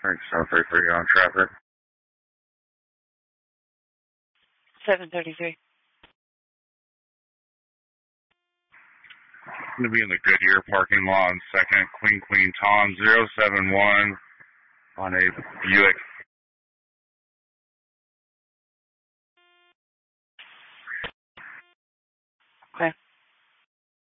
Thanks, 733 on traffic. 733. I'm going to be in the Goodyear parking lot in second. Queen Tom 071 on a Buick